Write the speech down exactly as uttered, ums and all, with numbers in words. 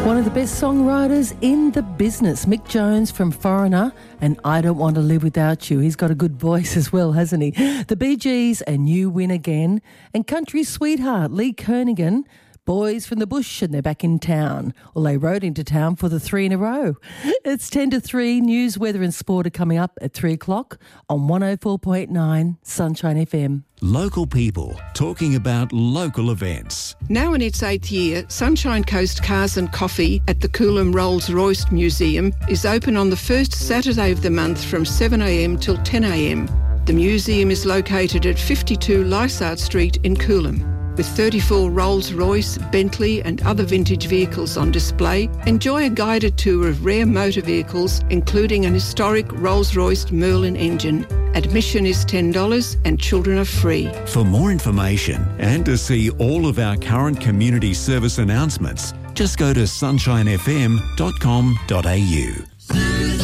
One of the best songwriters in the business, Mick Jones from Foreigner and I Don't Want to Live Without You. He's got a good voice as well, hasn't he? The Bee Gees and You Win Again, and country sweetheart Lee Kernaghan, Boys from the Bush, and they're back in town. Well, they rode into town for the three in a row. It's ten to three. News, weather and sport are coming up at three o'clock on one oh four point nine Sunshine F M. Local people talking about local events. Now in its eighth year, Sunshine Coast Cars and Coffee at the Coolum Rolls-Royce Museum is open on the first Saturday of the month from seven a m till ten a m. The museum is located at fifty-two Lysart Street in Coolum. With thirty-four Rolls-Royce, Bentley and other vintage vehicles on display, enjoy a guided tour of rare motor vehicles, including an historic Rolls-Royce Merlin engine. Admission is ten dollars and children are free. For more information and to see all of our current community service announcements, just go to sunshine f m dot com dot a u.